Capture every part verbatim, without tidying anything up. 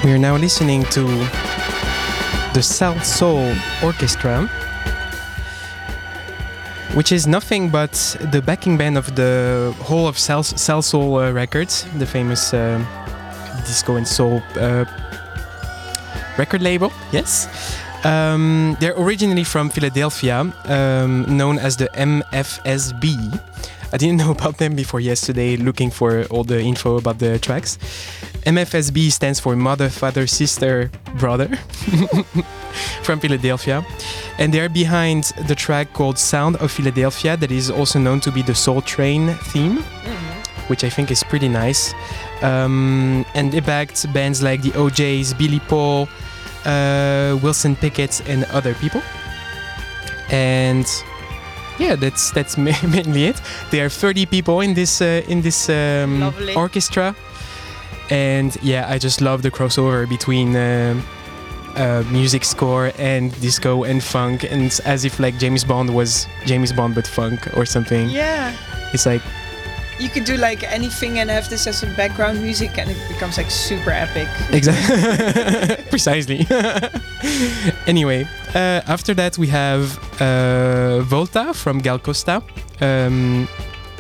We are now listening to the South Soul Orchestra, which is nothing but the backing band of the whole of South, South Soul uh, Records, the famous uh, disco and soul uh, record label. Yes. Um, they're originally from Philadelphia, um, known as the M F S B. I didn't know about them before yesterday, looking for all the info about the tracks. M F S B stands for Mother, Father, Sister, Brother from Philadelphia. And they're behind the track called Sound of Philadelphia, that is also known to be the Soul Train theme, mm-hmm. which I think is pretty nice. Um, and they backed bands like the O Js, Billy Paul, uh, Wilson Pickett, and other people. And yeah, that's that's mainly it. There are thirty people in this uh, in this um, orchestra, and yeah, I just love the crossover between uh, uh, music score and disco and funk, and it's as if like James Bond was James Bond but funk or something. Yeah, it's like you could do like anything and have this as a background music, and it becomes like super epic. Exactly, precisely. Anyway, uh, after that we have uh, Volta from Gal Costa. Um,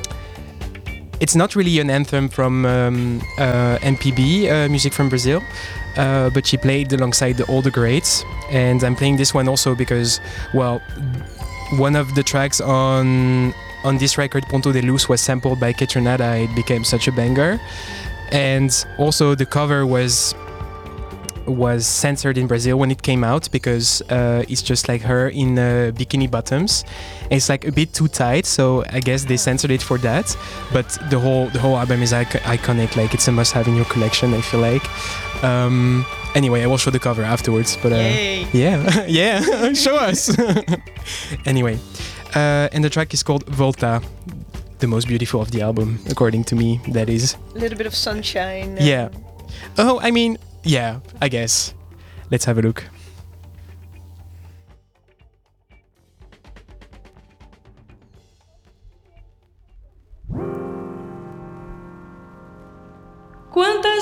it's not really an anthem from um, uh, M P B, uh, music from Brazil, uh, but she played alongside the older greats. And I'm playing this one also because, well, one of the tracks on on this record, Ponto de Luz, was sampled by Ketronada. It became such a banger. And also the cover was was censored in Brazil when it came out because uh, it's just like her in uh, bikini bottoms. And it's like a bit too tight, so I guess they censored it for that. But the whole the whole album is ic- iconic. Like it's a must-have in your collection, I feel like. Um, anyway, I will show the cover afterwards. But uh, yeah, yeah, show us. Anyway, uh, and the track is called Volta. The most beautiful of the album, according to me. That is a little bit of sunshine. Yeah. Oh, I mean. Yeah, I guess. Let's have a look. Quantas